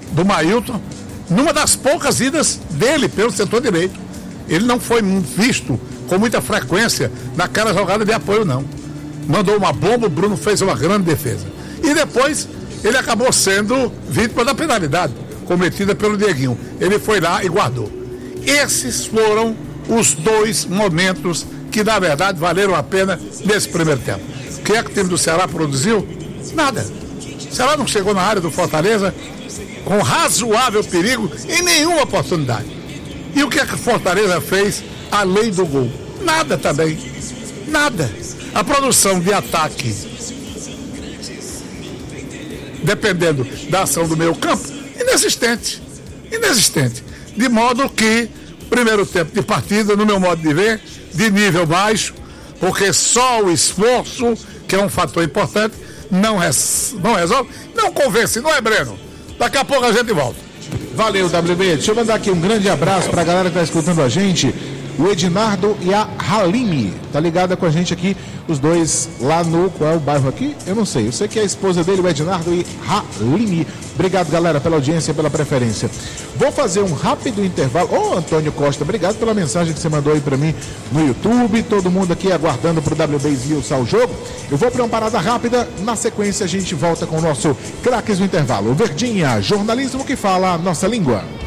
do Mailton, numa das poucas idas dele pelo setor direito. Ele não foi visto com muita frequência naquela jogada de apoio, não. Mandou uma bomba, o Bruno fez uma grande defesa. E depois ele acabou sendo vítima da penalidade cometida pelo Dieguinho. Ele foi lá e guardou. Esses foram os dois momentos que, na verdade, valeram a pena nesse primeiro tempo. O que é que o time do Ceará produziu? Nada. O Ceará não chegou na área do Fortaleza com razoável perigo em nenhuma oportunidade. E o que é que o Fortaleza fez além do gol? Nada também. Nada. A produção de ataque, dependendo da ação do meio campo, inexistente. De modo que, primeiro tempo de partida, no meu modo de ver, de nível baixo, porque só o esforço, que é um fator importante, não resolve, não convence, não é, Breno? Daqui a pouco a gente volta. Valeu, WB. Deixa eu mandar aqui um grande abraço pra galera que tá escutando a gente. O Ednardo e a Halime, tá ligada com a gente aqui, os dois lá no, qual é o bairro aqui? Eu não sei, eu sei que é a esposa dele, o Ednardo e Halime. Obrigado, galera, pela audiência, pela preferência. Vou fazer um rápido intervalo. Ô, Antônio Costa, obrigado pela mensagem que você mandou aí pra mim no YouTube, todo mundo aqui aguardando pro WB esmiuçar o jogo. Eu vou pra uma parada rápida, na sequência a gente volta com o nosso Craques do Intervalo. Verdinha, jornalismo que fala a nossa língua.